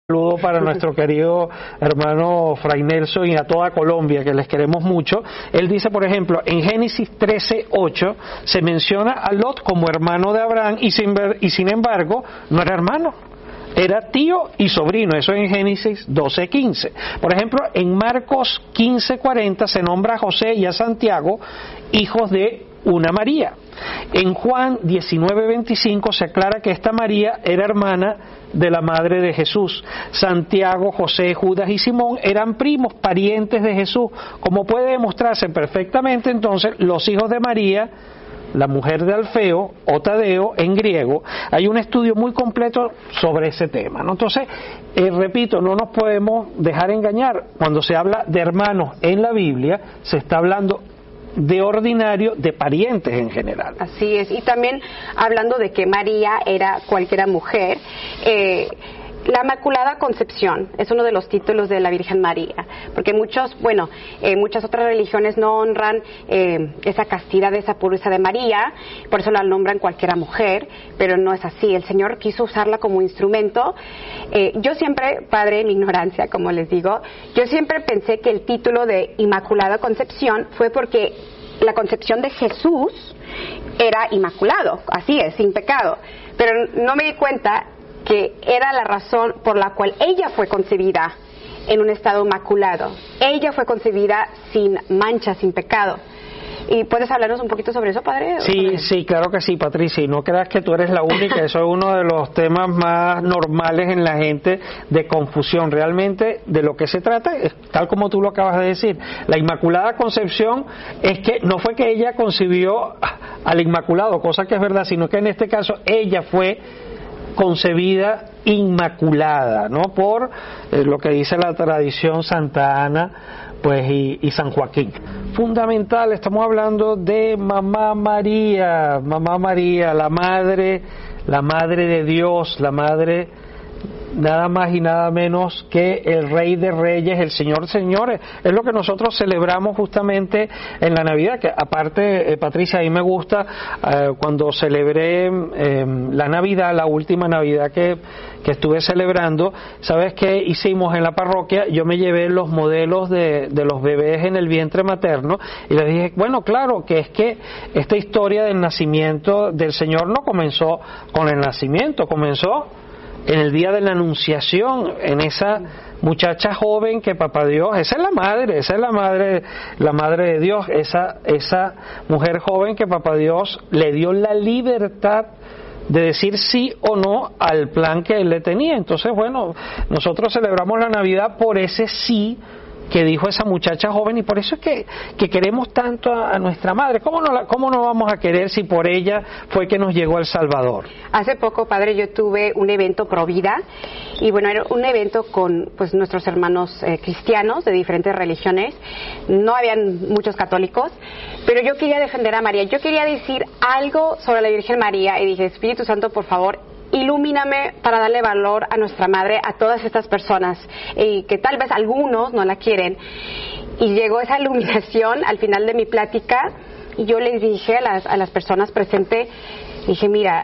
Saludo para nuestro querido hermano Fray Nelson y a toda Colombia, que les queremos mucho. Él dice, por ejemplo, en Génesis 13:8 se menciona a Lot como hermano de Abraham y sin embargo no era hermano, era tío y sobrino. Eso en Génesis 12:15. Por ejemplo, en Marcos 15:40 se nombra a José y a Santiago, hijos de una María. En Juan 19:25 se aclara que esta María era hermana de la madre de Jesús. Santiago, José, Judas y Simón eran primos, parientes de Jesús, como puede demostrarse perfectamente entonces los hijos de María, la mujer de Alfeo o Tadeo en griego. Hay un estudio muy completo sobre ese tema, ¿no? Entonces, repito, no nos podemos dejar engañar. Cuando se habla de hermanos en la Biblia, se está hablando de ordinario, de parientes en general. Así es, y también hablando de que María era cualquiera mujer, la Inmaculada Concepción es uno de los títulos de la Virgen María, porque muchas otras religiones no honran esa castidad, esa pureza de María, por eso la nombran cualquiera mujer, pero no es así. El Señor quiso usarla como instrumento. Yo siempre, padre, en mi ignorancia, como les digo, yo siempre pensé que el título de Inmaculada Concepción fue porque la concepción de Jesús era inmaculado, así es, sin pecado, pero no me di cuenta que era la razón por la cual ella fue concebida en un estado inmaculado. Ella fue concebida sin mancha, sin pecado. ¿Y puedes hablarnos un poquito sobre eso, padre? Sí, claro que sí, Patricia. Y no creas que tú eres la única. Eso es uno de los temas más normales en la gente de confusión. Realmente, de lo que se trata, es tal como tú lo acabas de decir. La Inmaculada Concepción es que no fue que ella concibió al Inmaculado, cosa que es verdad, sino que en este caso ella fue concebida inmaculada, ¿no? Por lo que dice la tradición Santa Ana, pues, y San Joaquín. Fundamental, estamos hablando de Mamá María, la madre de Dios, la madre nada más y nada menos que el Rey de Reyes, el Señor de Señores. Es lo que nosotros celebramos justamente en la Navidad, que aparte, Patricia, a mí me gusta cuando celebré la Navidad, la última Navidad que estuve celebrando. ¿Sabes qué hicimos en la parroquia? Yo me llevé los modelos de los bebés en el vientre materno y les dije, bueno, claro, que es que esta historia del nacimiento del Señor no comenzó con el nacimiento, comenzó en el día de la Anunciación, en esa muchacha joven que Papá Dios, esa es la madre de Dios, esa mujer joven que Papá Dios le dio la libertad de decir sí o no al plan que él le tenía. Entonces, bueno, nosotros celebramos la Navidad por ese sí que dijo esa muchacha joven, y por eso es que queremos tanto a nuestra madre. ¿Cómo no vamos a querer si por ella fue que nos llegó el Salvador? Hace poco, padre, yo tuve un evento pro vida, y bueno, era un evento con pues nuestros hermanos cristianos de diferentes religiones. No habían muchos católicos, pero yo quería defender a María. Yo quería decir algo sobre la Virgen María, y dije, Espíritu Santo, por favor, ilumíname para darle valor a nuestra madre, a todas estas personas, y que tal vez algunos no la quieren. Y llegó esa iluminación al final de mi plática, y yo les dije a las personas presentes, dije, mira,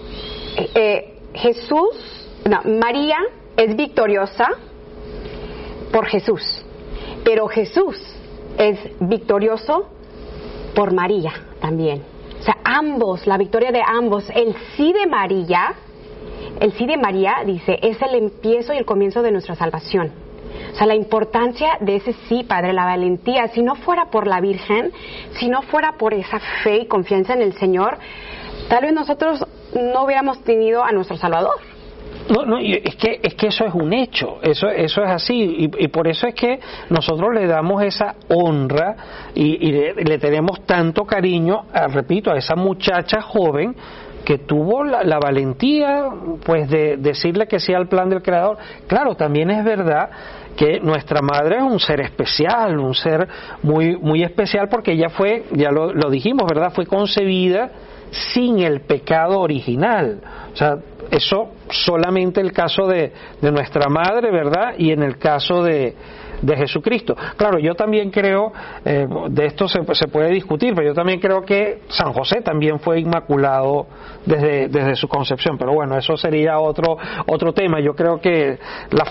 María es victoriosa por Jesús, pero Jesús es victorioso por María también. O sea, ambos, la victoria de ambos, el sí de María, dice, es el empiezo y el comienzo de nuestra salvación. O sea, la importancia de ese sí, Padre, la valentía. Si no fuera por la Virgen, si no fuera por esa fe y confianza en el Señor, tal vez nosotros no hubiéramos tenido a nuestro Salvador. No, es que eso es un hecho, eso es así, y por eso es que nosotros le damos esa honra y le tenemos tanto cariño, repito, a esa muchacha joven que tuvo la valentía, pues, de decirle que sí al plan del Creador. Claro, también es verdad que nuestra madre es un ser especial, un ser muy, muy especial, porque ella fue, ya lo dijimos, ¿verdad?, fue concebida sin el pecado original. O sea, eso solamente el caso de nuestra madre, ¿verdad?, y en el caso de Jesucristo. Claro, yo también creo, de esto se puede discutir, pero yo también creo que San José también fue inmaculado desde su concepción, pero bueno, eso sería otro tema. Yo creo que la